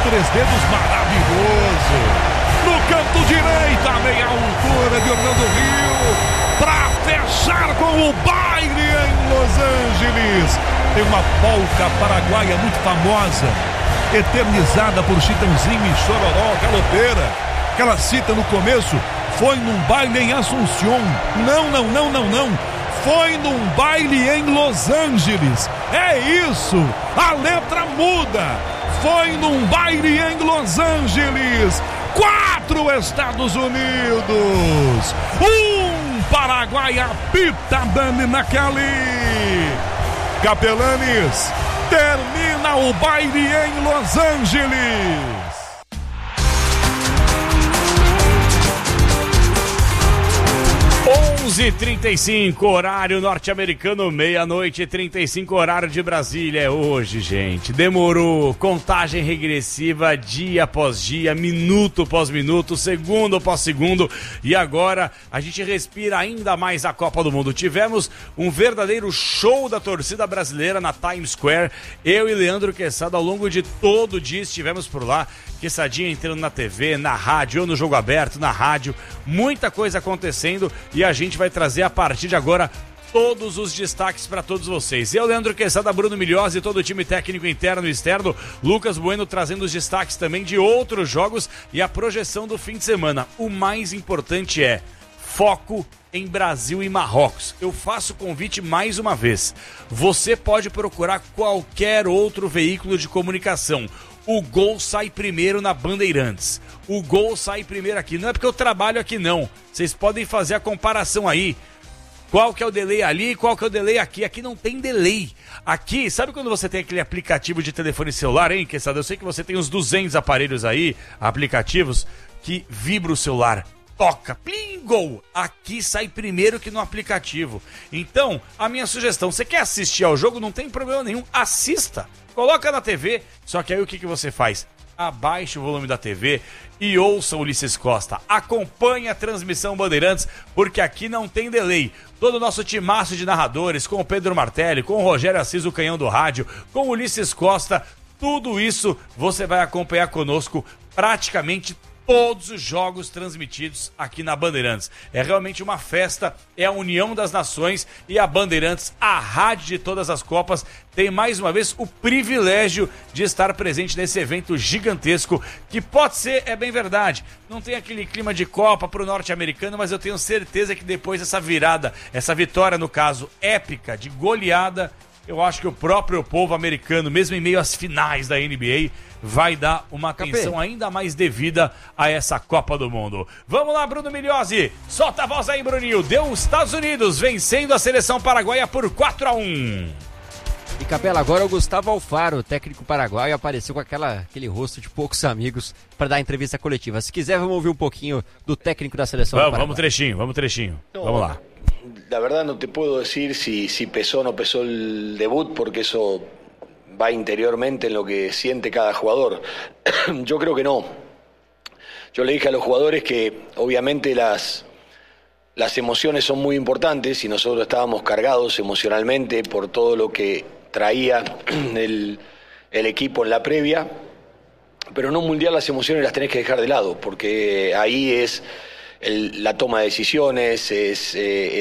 três dedos maravilhoso. No canto direito, a meia altura de Orlando Rio, para fechar com o baile em Los Angeles. Tem uma polca paraguaia muito famosa, eternizada por Chitãozinho e Chororó, galopeira, que ela cita no começo. Foi num baile em Assunción. Não. Foi num baile em Los Angeles. É isso, a letra muda. Foi num baile em Los Angeles. 4 Estados Unidos, 1 Paraguai, apita Dani Nakali. Capelanes, termina o baile em Los Angeles. 11h35, horário norte-americano, meia-noite e 35, horário de Brasília. É hoje, gente. Demorou. Contagem regressiva, dia após dia, minuto após minuto, segundo após segundo. E agora a gente respira ainda mais a Copa do Mundo. Tivemos um verdadeiro show da torcida brasileira na Times Square. Eu e Leandro Quesada, ao longo de todo o dia, estivemos por lá. Quessadinha entrando na TV, na rádio, ou no Jogo Aberto, na rádio. Muita coisa acontecendo e a gente vai trazer a partir de agora todos os destaques para todos vocês. Eu, Leandro Quesada, Bruno Milhose e todo o time técnico interno e externo. Lucas Bueno trazendo os destaques também de outros jogos e a projeção do fim de semana. O mais importante é foco em Brasil e Marrocos. Eu faço o convite mais uma vez. Você pode procurar qualquer outro veículo de comunicação. O Gol sai primeiro na Bandeirantes. O Gol sai primeiro aqui. Não é porque eu trabalho aqui, não. Vocês podem fazer a comparação aí. Qual que é o delay ali, qual que é o delay aqui. Aqui não tem delay. Aqui, sabe quando você tem aquele aplicativo de telefone celular, hein, Quesada? Eu sei que você tem uns 200 aparelhos aí, aplicativos, que vibra o celular. Toca, plim, Gol. Aqui sai primeiro que no aplicativo. Então, a minha sugestão, você quer assistir ao jogo? Não tem problema nenhum, assista. Coloca na TV, só que aí o que você faz? Abaixe o volume da TV e ouça o Ulisses Costa. Acompanhe a transmissão Bandeirantes, porque aqui não tem delay. Todo o nosso timaço de narradores, com o Pedro Martelli, com o Rogério Assis, o canhão do rádio, com o Ulisses Costa, tudo isso você vai acompanhar conosco praticamente todos os jogos transmitidos aqui na Bandeirantes. É realmente uma festa, é a união das nações e a Bandeirantes, a rádio de todas as Copas, tem mais uma vez o privilégio de estar presente nesse evento gigantesco, que pode ser, é bem verdade, não tem aquele clima de Copa pro norte-americano, mas eu tenho certeza que depois dessa virada, essa vitória, no caso, épica, de goleada, eu acho que o próprio povo americano, mesmo em meio às finais da NBA, vai dar uma atenção ainda mais devida a essa Copa do Mundo. Vamos lá, Bruno Milhose, solta a voz aí, Bruninho. Deu os Estados Unidos vencendo a seleção paraguaia por 4-1. E Capela, agora o Gustavo Alfaro, técnico paraguaio, apareceu com aquele rosto de poucos amigos para dar entrevista coletiva. Se quiser, vamos ouvir um pouquinho do técnico da seleção paraguaia. Vamos trechinho. No, vamos lá. La verdad no te puedo decir si pesó o no pesó el debut, porque eso va interiormente en lo que siente cada jugador. Yo creo que no. Yo le dije a los jugadores que obviamente las emociones son muy importantes y nosotros estábamos cargados emocionalmente por todo lo que traía el equipo en la previa, pero en un mundial las emociones las tenés que dejar de lado, porque ahí es la toma de decisiones, es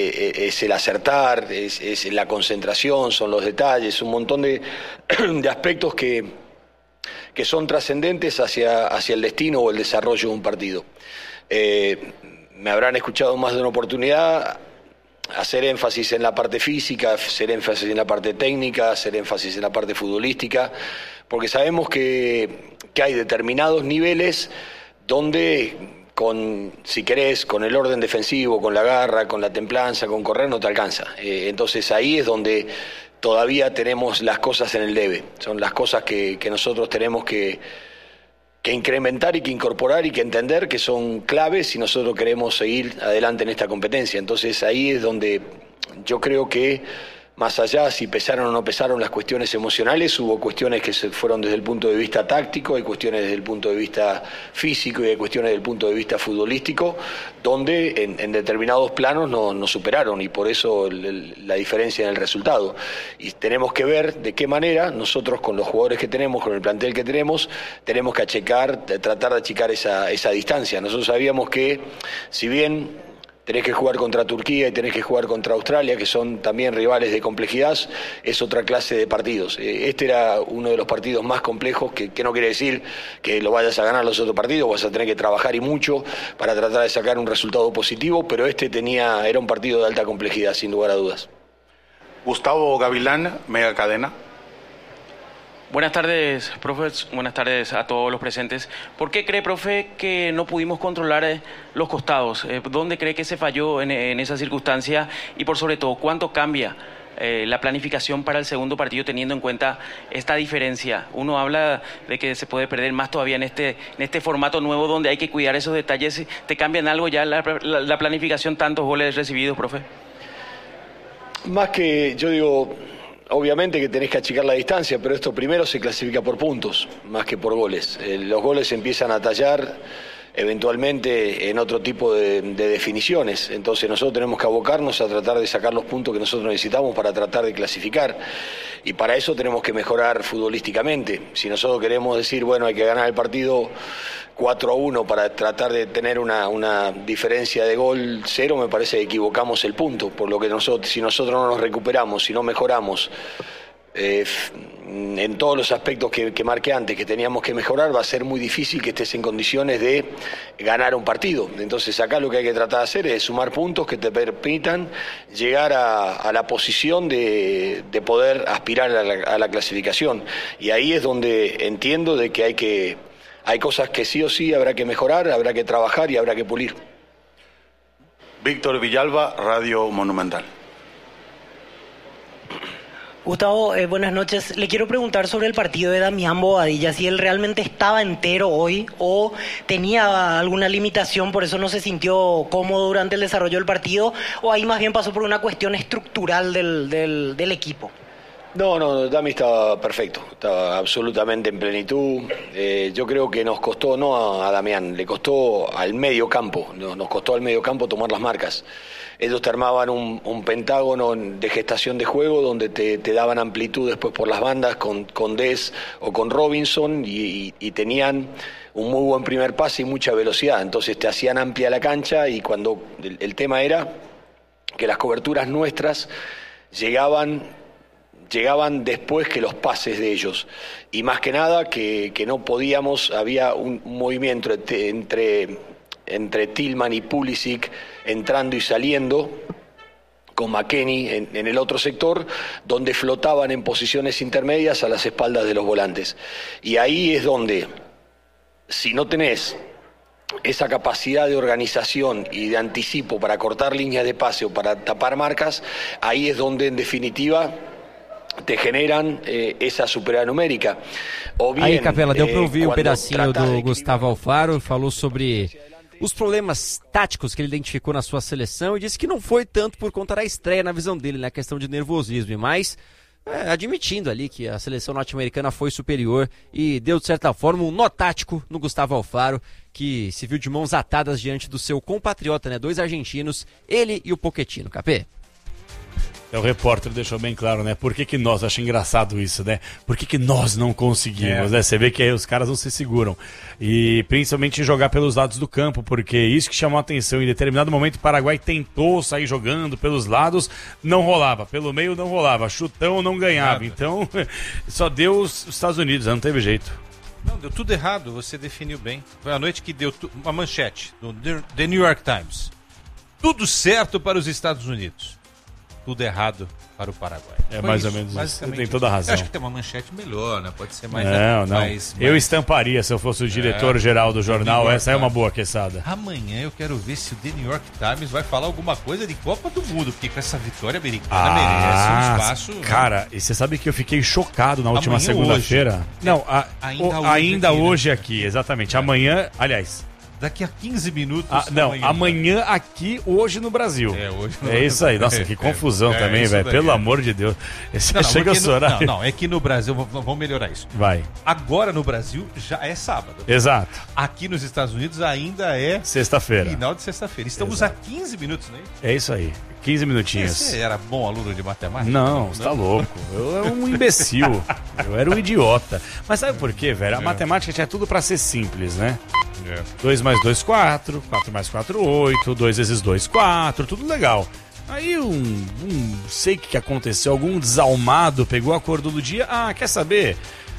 el acertar, es la concentración, son los detalles, un montón de aspectos que son trascendentes hacia el destino o el desarrollo de un partido. Me habrán escuchado más de una oportunidad hacer énfasis en la parte física, hacer énfasis en la parte técnica, hacer énfasis en la parte futbolística, porque sabemos que hay determinados niveles donde, si querés, con el orden defensivo, con la garra, con la templanza, con correr, no te alcanza. Entonces ahí es donde todavía tenemos las cosas en el debe. Son las cosas que nosotros tenemos que incrementar y que incorporar y que entender que son claves si nosotros queremos seguir adelante en esta competencia. Entonces ahí es donde yo creo que más allá si pesaron o no pesaron las cuestiones emocionales, hubo cuestiones que se fueron desde el punto de vista táctico, hay cuestiones desde el punto de vista físico y hay cuestiones desde el punto de vista futbolístico, donde en determinados planos nos superaron y por eso la diferencia en el resultado. Y tenemos que ver de qué manera nosotros con los jugadores que tenemos, con el plantel que tenemos que tratar de achicar esa distancia. Nosotros sabíamos que si bien tenés que jugar contra Turquía y tenés que jugar contra Australia, que son también rivales de complejidad, es otra clase de partidos. Este era uno de los partidos más complejos, que no quiere decir que lo vayas a ganar los otros partidos, vas a tener que trabajar y mucho para tratar de sacar un resultado positivo, pero era un partido de alta complejidad, sin lugar a dudas. Gustavo Gavilán, Mega Cadena. Buenas tardes, profe. Buenas tardes a todos los presentes. ¿Por qué cree, profe, que no pudimos controlar los costados? ¿Dónde cree que se falló en esa circunstancia? Y por sobre todo, ¿cuánto cambia la planificación para el segundo partido teniendo en cuenta esta diferencia? Uno habla de que se puede perder más todavía en este formato nuevo donde hay que cuidar esos detalles. ¿Te cambian algo ya la planificación, tantos goles recibidos, profe? Más que, yo digo, obviamente que tenés que achicar la distancia, pero esto primero se clasifica por puntos, más que por goles. Los goles empiezan a tallar eventualmente en otro tipo de definiciones. Entonces nosotros tenemos que abocarnos a tratar de sacar los puntos que nosotros necesitamos para tratar de clasificar. Y para eso tenemos que mejorar futbolísticamente. Si nosotros queremos decir, bueno, hay que ganar el partido 4-1 para tratar de tener una diferencia de gol 0, me parece que equivocamos el punto. Por lo que si nosotros no nos recuperamos, si no mejoramos en todos los aspectos que marqué antes, que teníamos que mejorar, va a ser muy difícil que estés en condiciones de ganar un partido. Entonces acá lo que hay que tratar de hacer es sumar puntos que te permitan llegar a la posición de poder aspirar a la clasificación. Y ahí es donde entiendo de que hay cosas que sí o sí habrá que mejorar, habrá que trabajar y habrá que pulir. Víctor Villalba, Radio Monumental. Gustavo, buenas noches. Le quiero preguntar sobre el partido de Damián Bobadilla, si él realmente estaba entero hoy o tenía alguna limitación, por eso no se sintió cómodo durante el desarrollo del partido, o ahí más bien pasó por una cuestión estructural del equipo. No, Dami estaba perfecto, estaba absolutamente en plenitud. Yo creo que nos costó, no a Damián, le costó al medio campo, nos costó al medio campo tomar las marcas. Ellos te armaban un pentágono de gestación de juego donde te daban amplitud después por las bandas con Des o con Robinson y tenían un muy buen primer pase y mucha velocidad. Entonces te hacían amplia la cancha y cuando el tema era que las coberturas nuestras llegaban después que los pases de ellos. Y más que nada que no podíamos, había un movimiento entre Tillman y Pulisic entrando y saliendo, con McKennie en el otro sector, donde flotaban en posiciones intermedias a las espaldas de los volantes. Y ahí es donde, si no tenés esa capacidad de organización y de anticipo para cortar líneas de pase o para tapar marcas, ahí es donde en definitiva te generan essa superioridade numérica. Aí, Capela, deu para ouvir um pedacinho do Gustavo Alfaro, falou sobre os problemas táticos que ele identificou na sua seleção e disse que não foi tanto por conta da estreia na visão dele, na questão de nervosismo, mas admitindo ali que a seleção norte-americana foi superior e deu, de certa forma, um nó tático no Gustavo Alfaro, que se viu de mãos atadas diante do seu compatriota, né? 2 argentinos, ele e o Pochettino. Capê? O repórter deixou bem claro, né? Por que nós, acho engraçado isso, né? Por que nós não conseguimos, né? Você vê que aí os caras não se seguram. E principalmente jogar pelos lados do campo, porque isso que chamou a atenção. Em determinado momento o Paraguai tentou sair jogando pelos lados, não rolava. Pelo meio não rolava. Chutão não ganhava. Então, só deu os Estados Unidos, não teve jeito. Não, deu tudo errado, você definiu bem. Foi a noite que deu uma manchete do The New York Times. Tudo certo para os Estados Unidos. Tudo errado para o Paraguai. É mais ou menos isso. Você tem toda a razão. Eu acho que tem uma manchete melhor, né? Pode ser mais... Não. Eu estamparia se eu fosse o diretor-geral do jornal. Essa é uma boa queçada. Amanhã eu quero ver se o The New York Times vai falar alguma coisa de Copa do Mundo, porque com essa vitória americana merece um espaço... Cara, e você sabe que eu fiquei chocado na última segunda-feira? Não, ainda hoje aqui, exatamente. Amanhã, aliás... Daqui a 15 minutos. Amanhã aqui, hoje no Brasil. Hoje no É isso aí. Nossa, que confusão também, velho. Pelo amor de Deus. Chega esse horário. Não, é que no Brasil, vamos melhorar isso. Vai. Agora no Brasil já é sábado. Exato. Aqui nos Estados Unidos ainda é sexta-feira. Final de sexta-feira. Estamos a 15 minutos, né? É isso aí. 15 minutinhos. Você era bom aluno de matemática? Não, você tá louco. Eu era um imbecil. Eu era um idiota. Mas sabe por quê, velho? A matemática tinha tudo pra ser simples, né? 2 mais 2, 4. 4 mais 4, 8. 2 vezes 2, 4. Tudo legal. Aí sei o que aconteceu. Algum desalmado pegou a cor do dia. Ah, quer saber?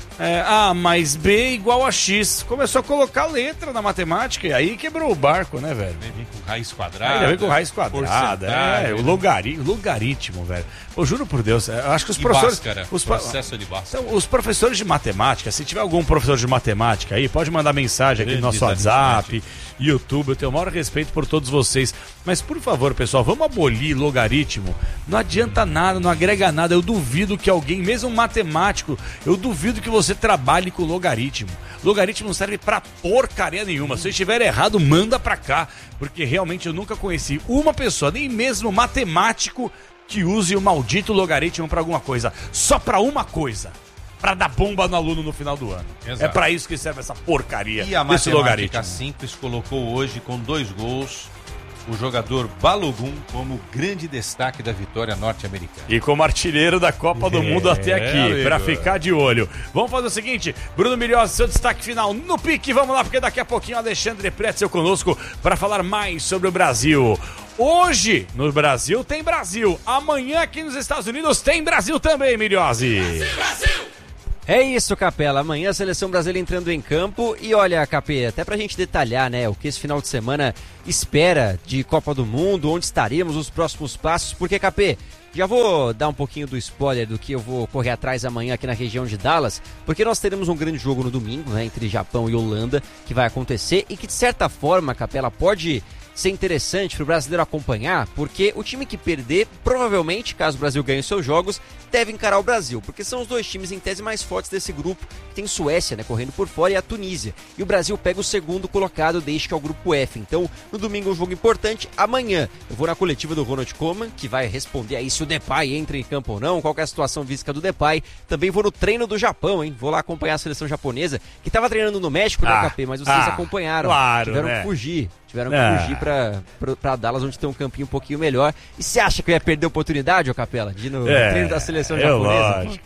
A mais B igual a X. Começou a colocar letra na matemática e aí quebrou o barco, né, velho? Vem com raiz quadrada. Aí vem com raiz quadrada. O logaritmo, velho. Eu juro por Deus, eu acho que os professores... Bhaskara, processo de Bhaskara. Então, os professores de matemática, se tiver algum professor de matemática aí, pode mandar mensagem aqui no nosso WhatsApp, YouTube. Eu tenho o maior respeito por todos vocês. Mas, por favor, pessoal, vamos abolir logaritmo. Não adianta nada, não agrega nada. Eu duvido que alguém, mesmo um matemático, eu duvido que você trabalhe com logaritmo. Logaritmo não serve pra porcaria nenhuma. Se eu estiver errado, manda pra cá. Porque realmente eu nunca conheci uma pessoa, nem mesmo matemático, que use o maldito logaritmo pra alguma coisa. Só pra uma coisa. Pra dar bomba no aluno no final do ano. Exato. É pra isso que serve essa porcaria desse logaritmo. E a matemática simples colocou hoje com 2 gols o jogador Balogun como grande destaque da vitória norte-americana. E como artilheiro da Copa do Mundo até aqui, pra ficar de olho. Vamos fazer o seguinte, Bruno Milhozzi, seu destaque final no pique. Vamos lá, porque daqui a pouquinho Alexandre Pretzel conosco para falar mais sobre o Brasil. Hoje, no Brasil, tem Brasil. Amanhã, aqui nos Estados Unidos, tem Brasil também, Milhozzi. Brasil! É isso, Capela. Amanhã a Seleção Brasileira entrando em campo. E olha, Capê, até pra gente detalhar, né, o que esse final de semana espera de Copa do Mundo, onde estaremos, os próximos passos. Porque, Capê, já vou dar um pouquinho do spoiler do que eu vou correr atrás amanhã aqui na região de Dallas, porque nós teremos um grande jogo no domingo, né, entre Japão e Holanda, que vai acontecer e que, de certa forma, Capela, pode ser interessante para o brasileiro acompanhar, porque o time que perder, provavelmente, caso o Brasil ganhe os seus jogos, deve encarar o Brasil, porque são os 2 times em tese mais fortes desse grupo. Tem Suécia, né, correndo por fora, e a Tunísia. E o Brasil pega o segundo colocado, desde que é o grupo F. Então, no domingo, um jogo importante. Amanhã, eu vou na coletiva do Ronald Koeman, que vai responder aí se o Depay entra em campo ou não, qual que é a situação física do Depay. Também vou no treino do Japão, hein? Vou lá acompanhar a seleção japonesa, que estava treinando no México, né, KP? Mas vocês acompanharam. Claro, tiveram que fugir. Tiveram que fugir pra Dallas, onde tem um campinho um pouquinho melhor. E você acha que eu ia perder a oportunidade, ô Capela, de ir no treino da seleção japonesa? Lógico.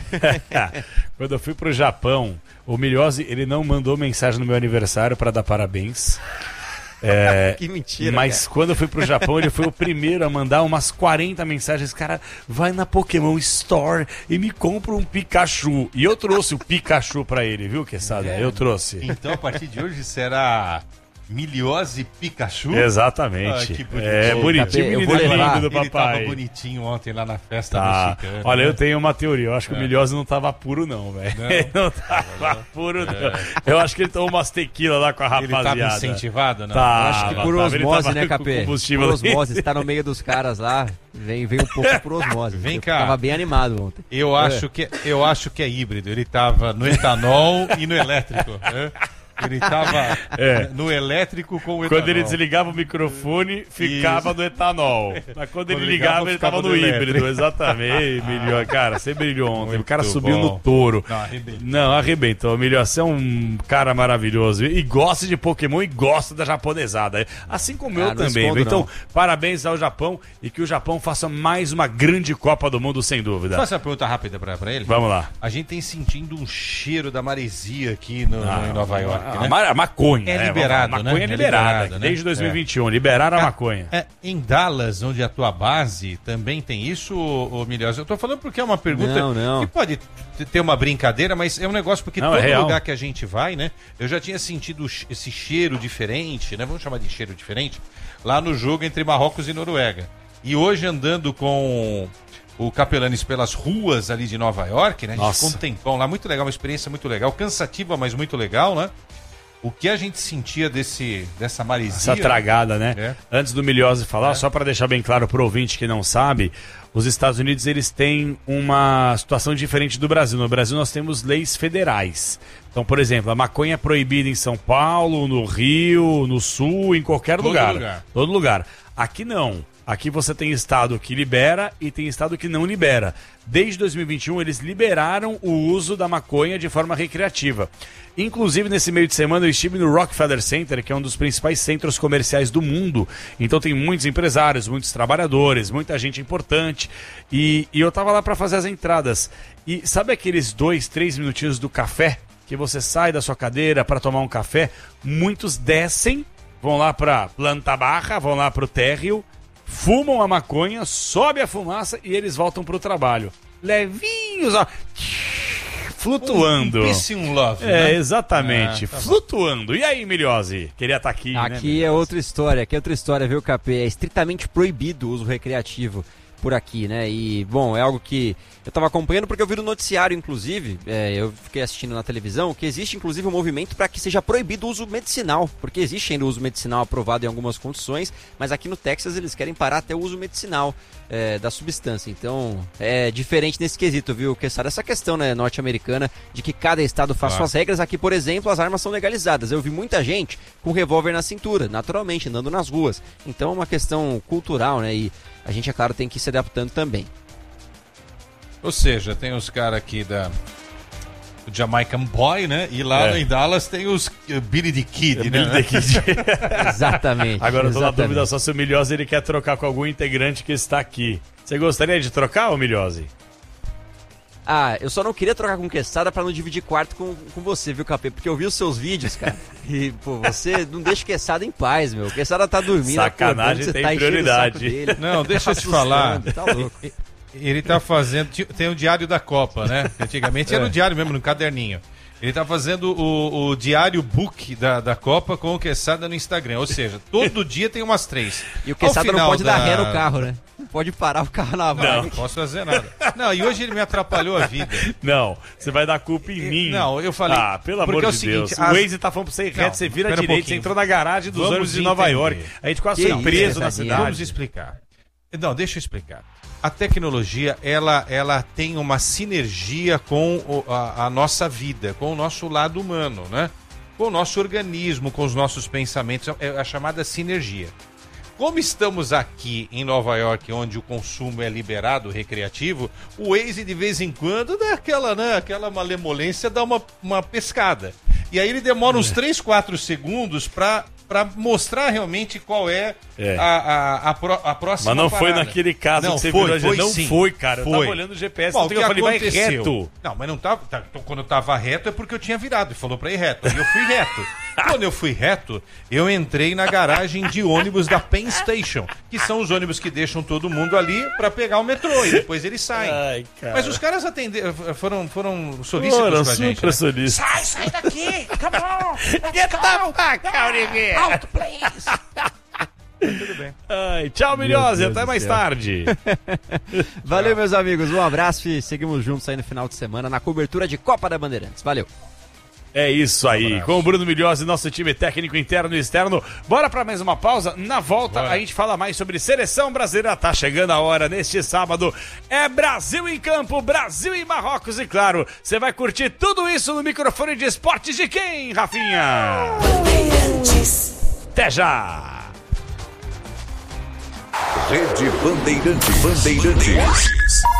Quando eu fui pro Japão, o Milhozzi, ele não mandou mensagem no meu aniversário pra dar parabéns. Que mentira, mas cara. Quando eu fui pro Japão, ele foi o primeiro a mandar umas 40 mensagens. Cara, vai na Pokémon Store e me compra um Pikachu. E eu trouxe o Pikachu pra ele, viu, Quesada? Eu trouxe. Então, a partir de hoje, será Milhozzi Pikachu? Exatamente. Que bonitinho. Bonitinho. Eu vou levar. Do papai. Ele tava bonitinho ontem lá na festa mexicana. Olha, eu tenho uma teoria. Eu acho que o Milhozzi não tava puro, não, velho. Ele não tava puro, não. Eu acho que ele tomou umas tequila lá com a rapaziada. Ele tava incentivado, não? Eu acho que por osmose, né, Capê? Por osmose, você tá no meio dos caras lá, vem um pouco por osmose. Vem cá. Tava bem animado ontem. Eu acho que é híbrido. Ele tava no etanol e no elétrico. Ele tava no elétrico com o etanol. Quando ele desligava o microfone, ficava no etanol. Mas quando ele ligava, ele tava no híbrido. Exatamente. Milhozzi, cara, você brilhou ontem. Muito o cara subiu no touro. Não, arrebentou. Milhozzi, você é um cara maravilhoso. E gosta de Pokémon e gosta da japonesada. Assim como eu também. Então, parabéns ao Japão e que o Japão faça mais uma grande Copa do Mundo, sem dúvida. Faça uma pergunta rápida pra ele. Vamos lá. A gente tem sentindo um cheiro da maresia aqui em Nova York. A maconha. É liberado, a maconha é liberada, desde 2021. Liberaram a maconha. Em Dallas, onde é a tua base, também tem isso, ô Milhozzi? Eu tô falando porque é uma pergunta que pode ter uma brincadeira, mas é um negócio porque todo lugar que a gente vai, né? Eu já tinha sentido esse cheiro diferente, né? Vamos chamar de cheiro diferente, lá no jogo entre Marrocos e Noruega. E hoje andando com o Capelanes pelas ruas ali de Nova York, né? A gente ficou um tempão lá, muito legal, uma experiência muito legal, cansativa, mas muito legal, né? o que a gente sentia dessa maresia... Essa tragada, né? É. Antes do Milhose falar, só para deixar bem claro pro ouvinte que não sabe, os Estados Unidos eles têm uma situação diferente do Brasil. No Brasil nós temos leis federais. Então, por exemplo, a maconha é proibida em São Paulo, no Rio, no Sul, em qualquer lugar. Todo lugar. Aqui não. Aqui você tem estado que libera e tem estado que não libera. Desde 2021 eles liberaram o uso da maconha de forma recreativa. Inclusive nesse meio de semana eu estive no Rockefeller Center, que é um dos principais centros comerciais do mundo. Então tem muitos empresários, muitos trabalhadores, muita gente importante. E eu tava lá para fazer as entradas. E sabe aqueles 2-3 minutinhos do café? Que você sai da sua cadeira para tomar um café? Muitos descem, vão lá para planta barra, vão lá para o térreo, fumam a maconha, sobe a fumaça e eles voltam pro trabalho. Levinhos, ó, flutuando. Peace and love, né? Exatamente, flutuando. E aí, Milhose? Queria estar aqui, aqui, né? É outra história, viu, KP? É estritamente proibido o uso recreativo por aqui, né? E, bom, é algo que eu estava acompanhando porque eu vi no noticiário, inclusive, eu fiquei assistindo na televisão, que existe, inclusive, um movimento para que seja proibido o uso medicinal, porque existe ainda o uso medicinal aprovado em algumas condições, mas aqui no Texas eles querem parar até o uso medicinal da substância. Então, é diferente nesse quesito, viu, Quezada? Essa questão, né, norte-americana, de que cada estado faz suas regras. Aqui, por exemplo, as armas são legalizadas. Eu vi muita gente com revólver na cintura, naturalmente, andando nas ruas. Então, é uma questão cultural, né, e a gente, é claro, tem que ir se adaptando também. Ou seja, tem os caras aqui do Jamaican Boy, né? E lá em Dallas tem os Billy the Kid, né? Billy the Kid. Exatamente. Agora eu tô na dúvida só se o Milhose ele quer trocar com algum integrante que está aqui. Você gostaria de trocar, ô Milhose? Ah, eu só não queria trocar com Quezada pra não dividir quarto com você, viu, Capê? Porque eu vi os seus vídeos, cara. E, pô, você não deixa o Quezada em paz, meu. O Quezada tá dormindo. Sacanagem, você tem tá prioridade. Não, deixa eu te falar. Tá louco. Ele tá fazendo... Tem o Diário da Copa, né? Antigamente era o diário mesmo, no caderninho. Ele tá fazendo o diário book da Copa com o Quezada no Instagram. Ou seja, todo dia tem umas 3. E o Quezada não pode dar ré no carro, né? Não pode parar o carro na vaga. Não posso fazer nada. Não, e hoje ele me atrapalhou a vida. Não, você vai dar culpa em mim. Não, eu falei... Ah, pelo amor de Deus. O Waze tá falando pra você ir reto, você vira à direita, você entrou na garagem dos ônibus de Nova York. A gente quase foi preso na cidade. Vamos explicar. Não, deixa eu explicar. A tecnologia, ela tem uma sinergia com a nossa vida, com o nosso lado humano, né? Com o nosso organismo, com os nossos pensamentos, é a chamada sinergia. Como estamos aqui em Nova York, onde o consumo é liberado, recreativo, o Waze de vez em quando dá aquela malemolência, dá uma pescada. E aí ele demora uns 3, 4 segundos para mostrar realmente qual é a próxima Mas não parada. Foi naquele caso não, que você foi, virou. foi, não sim. foi, cara. Foi. Eu tava olhando o GPS, Bom, então eu falei, vai reto. Não, mas não tava. Quando eu tava reto é porque eu tinha virado e falou pra ir reto. E eu fui reto. Quando eu fui reto, eu entrei na garagem de ônibus da Penn Station, que são os ônibus que deixam todo mundo ali pra pegar o metrô e depois eles saem. Ai, cara. Mas os caras foram solícitos com a gente. Né? Solícitos. Sai daqui! Come on! Get the fuck out of here! Out, please! Tudo bem. Ai, tchau, Milhose. Até mais tarde. Valeu, meus amigos. Um abraço e seguimos juntos aí no final de semana na cobertura de Copa da Bandeirantes. Valeu. É isso aí, com o Bruno Milhose, nosso time técnico interno e externo. Bora para mais uma pausa. Na volta a gente fala mais sobre seleção brasileira. Tá chegando a hora neste sábado. É Brasil em campo, Brasil e Marrocos. E claro, você vai curtir tudo isso no microfone de esportes de quem, Rafinha? Bandeirantes. Até já! Rede Bandeirantes.